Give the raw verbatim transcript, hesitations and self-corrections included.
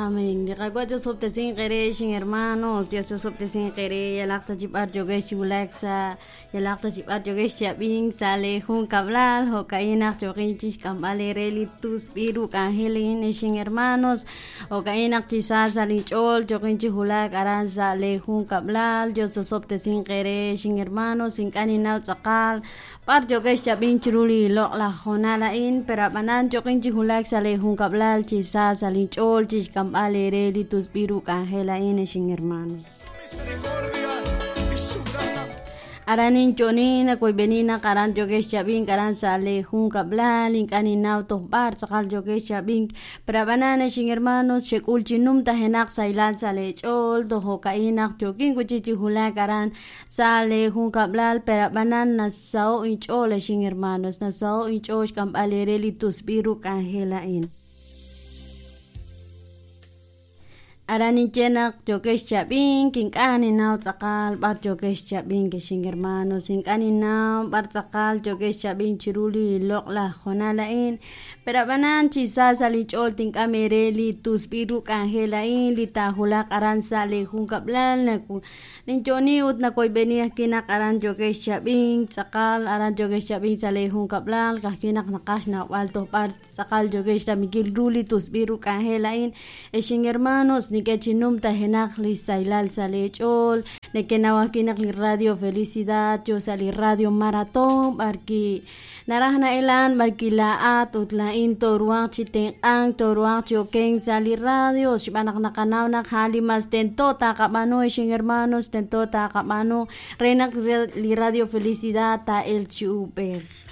Amén. Nikagwa Diyos of the Sing Kere, Shing hermanos, Diyos of the Sing Kere, Yalakta Jibat Jogesh Ulaksa, Yalakta Jibat Jogesh Yabing, Sale Hun Kablal, Hokainak Joginchis Kambale Relitus, Biru Kangelin, Shing hermanos, Hokainak Chisas Alichol, Joginchi Hulak, Aranza, Le Hun Kablal, Diyos of the Sing Kere, Shing hermanos, Sinkaninaut Sakal, Par Jogesh Yabing Chiruli, Lok La Honalain, Perabanan, Joginchi Hulak, Sale Hun Kablal, Chisas Alichol, Chis Kambale Relitus, Biru Kangelain, Shing hermanos. Aranin Jonina, Koi Benina, Karan Jogesh Yabing, Karan Sale Hun Kablal, Inkaninau Tohbar, Sakal Jogesh Yabing, Perabanana, Shing hermanos, Shekul Chinum Tahenak, Sailan Sale Chol, Tohokainak, Joking, Kuchichi Hula, Karan Sale Hun Kablal, Perabanan, Nasao Inchol, Shing hermanos, Nasao Inchosh, Kambale Relitus, Biru Kangelain. Aranin Jenak, Jogesh Yabing, Kinkaninau Sakal, Bar Jogesh Yabing, Shing hermanos, Inkaninau, Bar Sakal, Jogesh Yabing, Chiruli, Lok La Honalain, Perabanan, Chisas Alichol, Tinkamereli, Tus Biru Kangelain, Lita Hulak, Aran Sale Hun Kablal, Naku, Ninjoni Ut Nakoi Benia Kinak, Aran Jogesh Yabing, Sakal, Aran Jogesh Yabing, Sale Hun Kablal, Kakinak Nakash na Walto Bar Sakal Jogesh Yabing, Ruli, Tus Biru Kangelain, Shing hermanos, Nikechinum Tahenak li Sailal Salechol, Nekenawakinak li Radio Felicidad, yo sali Radio Maratón, Barki Narahna Elan, Barki Laat, Utlain Toruang Chiteng Ang, Toruang Chokeng Sali Radio, Shibanak Nakanaw nak Halimas Tento Takapano, Shing hermanos, Tento Takapano, Renak li Radio Felicidad, Ta El Chuber.